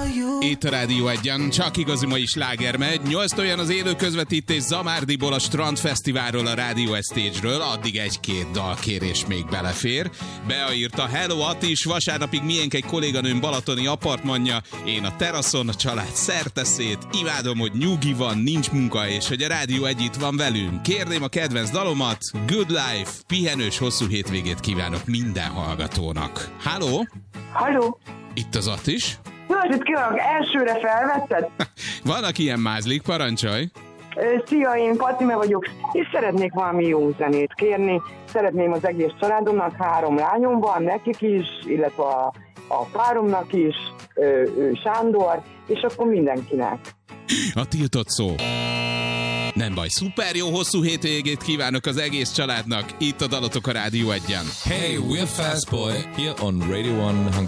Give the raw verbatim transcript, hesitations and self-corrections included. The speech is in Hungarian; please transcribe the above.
Itt a Rádió Egyen, csak igazi mai sláger megy. Nyolc olyan az élő közvetítés Zamárdiból, a Strandfesztiválról, a Rádió Stage-ről. Addig egy-két dalkérés még belefér. Bea írta: Hello Atis, vasárnapig miénk egy kolléganőm balatoni apartmanja. Én a teraszon, a család szerteszét. Imádom, hogy nyugi van, nincs munka, és hogy a Rádió Egy itt van velünk. Kérném a kedvenc dalomat. Good Life, pihenős hosszú hétvégét kívánok minden hallgatónak. Halló? Halló? Itt az Atis. Jó, hogy kívánok, elsőre felvetted? Vannak ilyen mázlik, parancsolj! Szia, én Fatime vagyok, és szeretnék valami jó zenét kérni. Szeretném az egész családomnak, három lányom van, nekik is, illetve a, a páromnak is, ő, ő Sándor, és akkor mindenkinek. A tiltott szó. Nem baj, szuper jó hosszú hétvégét kívánok az egész családnak. Itt a dalotok a Rádió Egyen. Hey, we're Fastboy here on Radio One Hungary.